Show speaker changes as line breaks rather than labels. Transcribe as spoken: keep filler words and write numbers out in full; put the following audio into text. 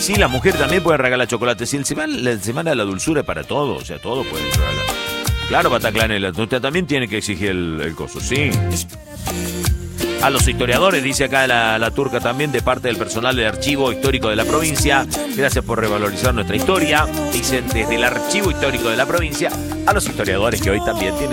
sí, la mujer también puede regalar chocolate. Si el semana, la semana de la dulzura es para todo, o sea, todo puede regalar. Claro, Bataclan, usted también tiene que exigir el, el coso, sí. A los historiadores, dice acá la, la turca también, de parte del personal del Archivo Histórico de la provincia. Gracias por revalorizar nuestra historia. Dicen desde el Archivo Histórico de la provincia a los historiadores que hoy también tienen